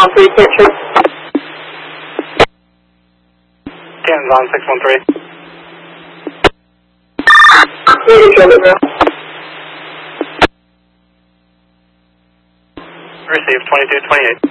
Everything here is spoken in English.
613, can't show. Canton's on 613. Maybe show it now. Received 2228.